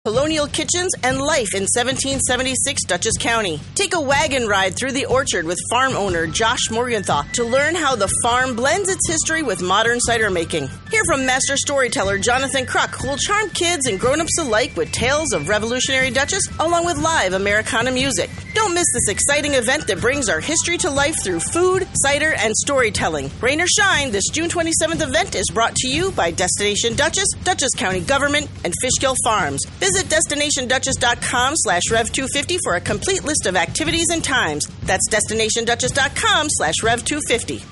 colonial kitchens, and life in 1776 Dutchess County. Take a wagon ride through the orchard with farm owner Josh Morgenthau to learn how the farm blends its history with modern cider making. Hear from master storyteller Jonathan Kruk, who will charm kids and grown-ups alike with tales of revolutionary Dutchess, along with live Americana music. Don't miss this exciting event that brings our history to life through food, cider, and storytelling. Rain or shine, this June 27th event is brought to you by Destination Dutchess, Dutchess County Government, and Fishkill Farms. Visit DestinationDutchess.com/Rev250 for a complete list of activities and times. That's DestinationDutchess.com/Rev250.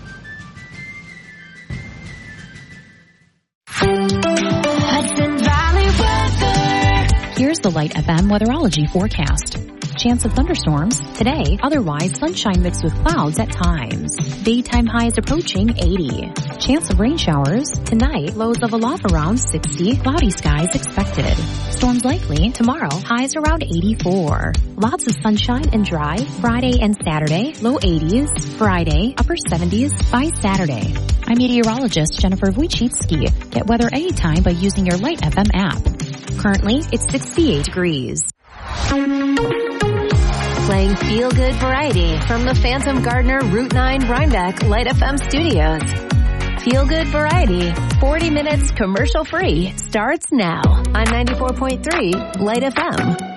Hudson Valley weather. Here's the Light FM weatherology forecast. Chance of thunderstorms today, otherwise sunshine mixed with clouds at times. Daytime highs approaching 80. Chance of rain showers tonight, lows of a low around 60. Cloudy skies expected. Storms likely tomorrow, highs around 84. Lots of sunshine and dry Friday and Saturday, low 80s. Friday, upper 70s by Saturday. I'm meteorologist Jennifer Wojcicki. Get weather anytime by using your Light FM app. Currently, it's 68 degrees. Playing feel-good variety from the Phantom Gardener Route 9 Rhinebeck Light FM studios. Feel-good variety, 40 minutes commercial-free, starts now on 94.3 Light FM.